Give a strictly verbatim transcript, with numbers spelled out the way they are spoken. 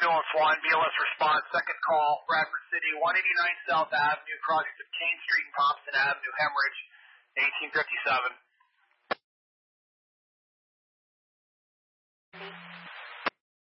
doing, Swan? B L S response, second call, Bradford City, one eighty-nine South Avenue, crossing of Kane Street and Thompson Avenue, hemorrhage, eighteen fifty-seven.